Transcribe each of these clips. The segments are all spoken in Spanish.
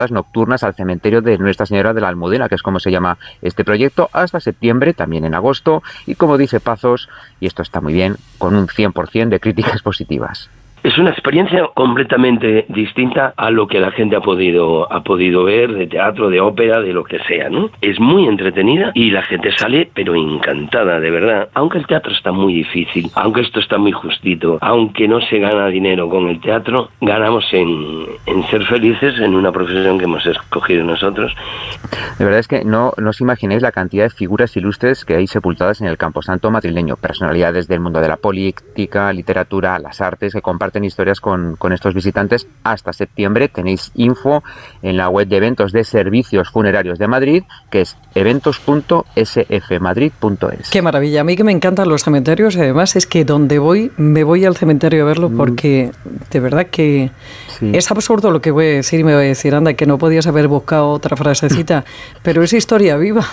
nocturnas al cementerio de Nuestra Señora de la Almudena, que es como se llama este proyecto, hasta septiembre, también en agosto, y como dice Pazos, y esto está muy bien, con un 100% de críticas positivas. Es una experiencia completamente distinta a lo que la gente ha podido ver de teatro, de ópera, de lo que sea, ¿no? Es muy entretenida y la gente sale pero encantada, de verdad. Aunque el teatro está muy difícil, aunque esto está muy justito, aunque no se gana dinero con el teatro, ganamos en ser felices en una profesión que hemos escogido nosotros. De verdad es que no os imagináis la cantidad de figuras ilustres que hay sepultadas en el Camposanto madrileño, personalidades del mundo de la política, literatura, las artes, que comparten historias con estos visitantes. Hasta septiembre tenéis info en la web de eventos de servicios funerarios de Madrid, que es eventos.sfmadrid.es. Qué maravilla, a mí que me encantan los cementerios, además es que donde voy, me voy al cementerio a verlo porque de verdad que es absurdo lo que voy a decir y me voy a decir, anda, que no podías haber buscado otra frasecita, pero es historia viva.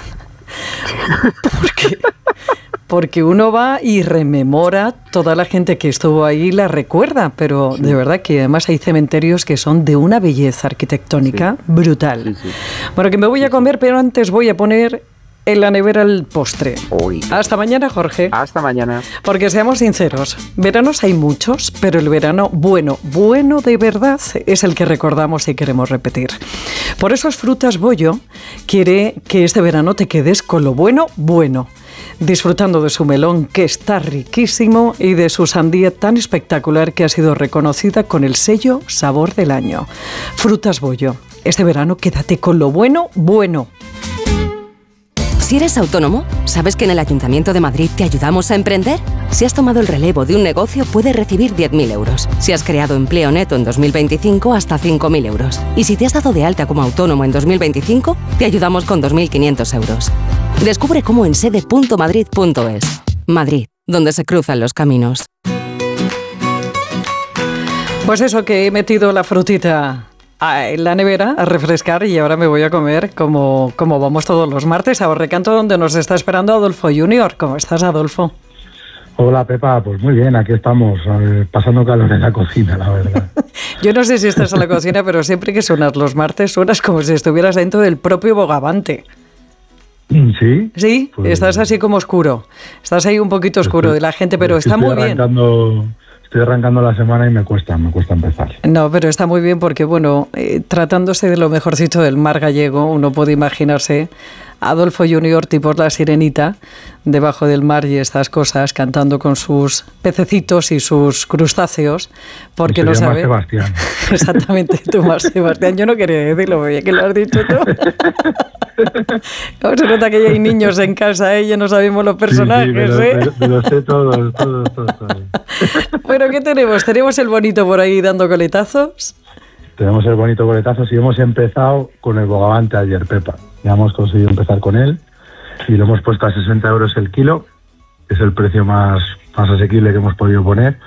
Porque uno va y rememora, toda la gente que estuvo ahí la recuerda, pero de verdad que además hay cementerios que son de una belleza arquitectónica brutal. Bueno, que me voy a comer, pero antes voy a poner en la nevera el postre. Hasta mañana, Jorge. Hasta mañana. Porque seamos sinceros, veranos hay muchos, pero el verano bueno de verdad es el que recordamos y queremos repetir. Por eso Frutas Bollo quiere que este verano te quedes con lo bueno, disfrutando de su melón, que está riquísimo, y de su sandía tan espectacular que ha sido reconocida con el sello Sabor del Año. Frutas Bollo. Este verano quédate con lo bueno. Si eres autónomo, ¿sabes que en el Ayuntamiento de Madrid te ayudamos a emprender? Si has tomado el relevo de un negocio, puedes recibir 10.000 euros. Si has creado empleo neto en 2025, hasta 5.000 euros. Y si te has dado de alta como autónomo en 2025, te ayudamos con 2.500 euros. Descubre cómo en sede.madrid.es. Madrid, donde se cruzan los caminos. Pues eso, que he metido la frutita en la nevera a refrescar y ahora me voy a comer como vamos todos los martes a Recanto, donde nos está esperando Adolfo Junior. ¿Cómo estás, Adolfo? Hola, Pepa, pues muy bien, aquí estamos, pasando calor en la cocina, la verdad. Yo no sé si estás en la cocina, pero siempre que suenas los martes, suenas como si estuvieras dentro del propio Bogavante. ¿Sí? Sí, pues estás así como oscuro, estás ahí un poquito oscuro de la gente, pero está muy bien. Estoy arrancando la semana y me cuesta empezar. No, pero está muy bien porque, bueno, tratándose de lo mejorcito del mar gallego, uno puede imaginarse a Adolfo Junior tipo La Sirenita, debajo del mar y estas cosas, cantando con sus pececitos y sus crustáceos, porque no sabe... Más Sebastián. Exactamente, tú más Sebastián. Yo no quería decirlo, oye, que lo has dicho tú. ¿Cómo se nota que ya hay niños en casa, ya no sabemos los personajes, me lo sé todos. Bueno, ¿qué tenemos? ¿Tenemos el bonito por ahí dando coletazos? Tenemos el bonito coletazos y hemos empezado con el Bogavante ayer, Pepa. Ya hemos conseguido empezar con él y lo hemos puesto a 60 euros el kilo. Es el precio más asequible que hemos podido poner.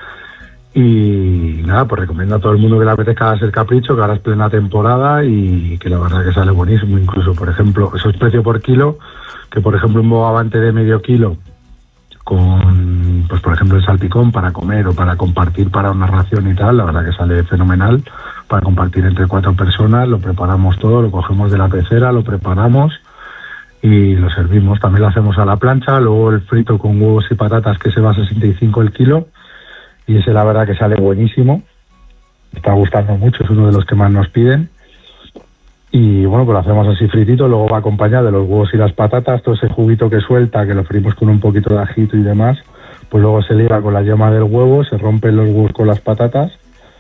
Y nada, pues recomiendo a todo el mundo que le apetezca hacer capricho, que ahora es plena temporada y que la verdad que sale buenísimo. Incluso, por ejemplo, eso es precio por kilo, que por ejemplo un Bogavante de medio kilo con, pues por ejemplo, el salpicón para comer o para compartir para una ración y tal, la verdad que sale fenomenal para compartir entre 4 personas. Lo preparamos todo, lo cogemos de la pecera, lo preparamos y lo servimos. También lo hacemos a la plancha, luego el frito con huevos y patatas, que se va a 65 el kilo, y ese la verdad que sale buenísimo, está gustando mucho, es uno de los que más nos piden. Y bueno, pues lo hacemos así fritito, luego va acompañado de los huevos y las patatas, todo ese juguito que suelta, que lo freímos con un poquito de ajito y demás, pues luego se liga con la yema del huevo, se rompen los huevos con las patatas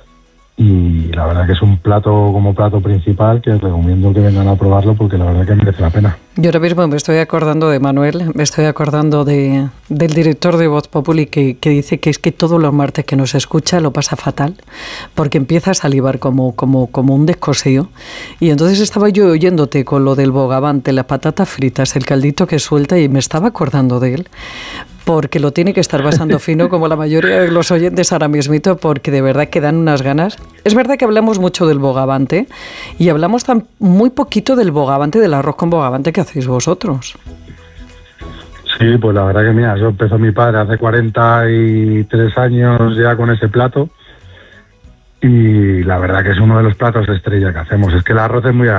y la verdad que es un plato como plato principal que os recomiendo que vengan a probarlo porque la verdad que merece la pena. Yo ahora mismo me estoy acordando de Manuel, me estoy acordando del director de Voz Populi que dice que es que todos los martes que nos escucha lo pasa fatal porque empieza a salivar como un descosío. Y entonces estaba yo oyéndote con lo del Bogavante, las patatas fritas, el caldito que suelta y me estaba acordando de él porque lo tiene que estar basando fino como la mayoría de los oyentes ahora mismito, porque de verdad que dan unas ganas. Es verdad que hablamos mucho del Bogavante y hablamos muy poquito del Bogavante, del arroz con Bogavante que hacéis vosotros. Sí, pues la verdad que mira, yo empezó mi padre hace 43 años ya con ese plato y la verdad que es uno de los platos estrella que hacemos. Es que el arroz es muy